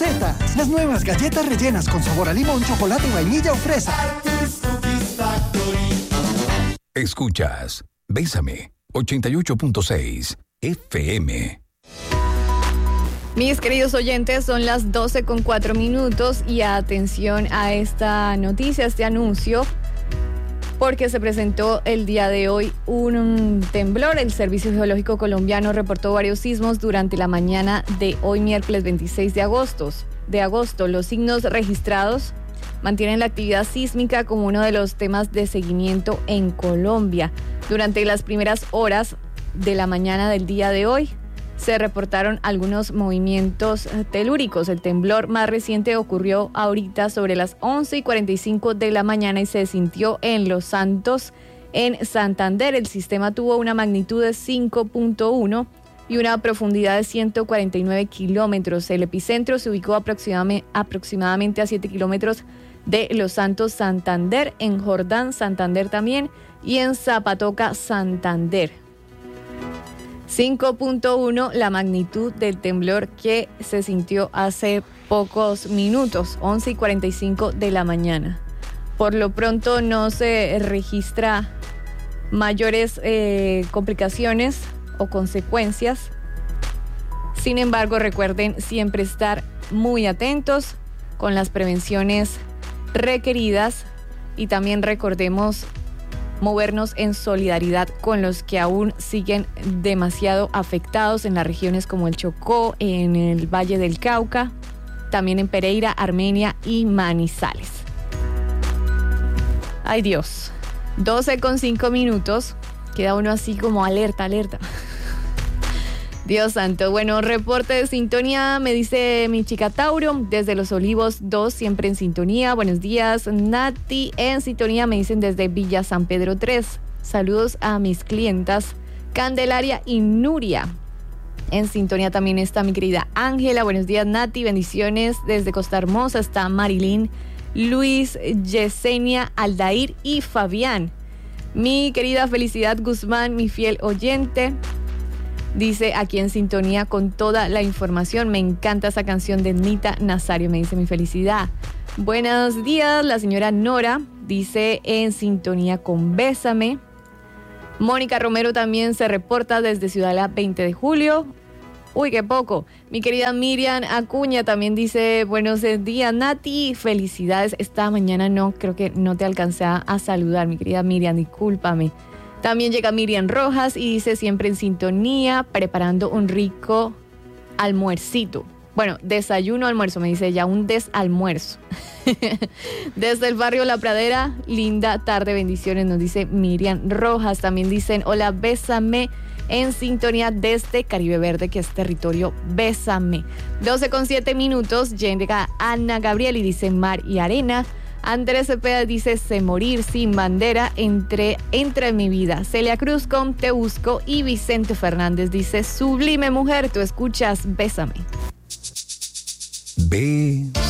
Recetas. Las nuevas galletas rellenas con sabor a limón, chocolate, vainilla o fresa. Escuchas Bésame 88.6 FM. Mis queridos oyentes, son las 12:04 y atención a esta noticia, este anuncio, porque se presentó el día de hoy un temblor. El Servicio Geológico Colombiano reportó varios sismos durante la mañana de hoy, miércoles 26 de agosto. Los signos registrados mantienen la actividad sísmica como uno de los temas de seguimiento en Colombia. Durante las primeras horas de la mañana del día de hoy, se reportaron algunos movimientos telúricos. El temblor más reciente ocurrió ahorita sobre las 11:45 de la mañana y se sintió en Los Santos, en Santander. El sistema tuvo una magnitud de 5.1 y una profundidad de 149 kilómetros. El epicentro se ubicó aproximadamente a 7 kilómetros de Los Santos, Santander, en Jordán, Santander también, y en Zapatoca, Santander. 5.1 la magnitud del temblor que se sintió hace pocos minutos, 11:45 de la mañana. Por lo pronto no se registra mayores complicaciones o consecuencias. Sin embargo, recuerden siempre estar muy atentos con las prevenciones requeridas y también recordemos movernos en solidaridad con los que aún siguen demasiado afectados en las regiones como el Chocó, en el Valle del Cauca, también en Pereira, Armenia y Manizales. Ay Dios, 12:05, queda uno así como alerta. Dios santo. Bueno, reporte de sintonía, me dice mi chica Tauro, desde Los Olivos 2, siempre en sintonía. Buenos días, Nati, en sintonía, me dicen desde Villa San Pedro 3. Saludos a mis clientas Candelaria y Nuria. En sintonía también está mi querida Ángela. Buenos días, Nati, bendiciones. Desde Costa Hermosa está Marilyn, Luis, Yesenia, Aldair y Fabián. Mi querida Felicidad Guzmán, mi fiel oyente, dice aquí en sintonía con toda la información. Me encanta esa canción de Nita Nazario, me dice mi Felicidad. Buenos días, la señora Nora dice en sintonía con Bésame. Mónica Romero también se reporta desde Ciudadela 20 de Julio. Uy, qué poco. Mi querida Miriam Acuña también dice buenos días, Nati, felicidades. Esta mañana no, creo que no te alcancé a saludar, mi querida Miriam, discúlpame. También llega Miriam Rojas y dice siempre en sintonía, preparando un rico almuercito. Bueno, desayuno, almuerzo, me dice ya, un desalmuerzo. Desde el barrio La Pradera, linda tarde, bendiciones, nos dice Miriam Rojas. También dicen, hola, bésame, en sintonía desde Caribe Verde, que es territorio Bésame. 12:07, llega Ana Gabriel y dice mar y arena. Andrés Cepeda dice sé morir sin bandera, entre en mi vida. Celia Cruz con Te Busco y Vicente Fernández dice sublime mujer, tú escuchas Bésame. Bésame.